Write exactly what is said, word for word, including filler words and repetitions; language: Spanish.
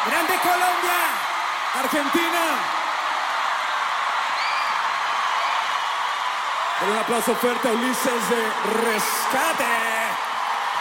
Grande Colombia. Argentina. Dale un aplauso fuerte a Ulises de Rescate.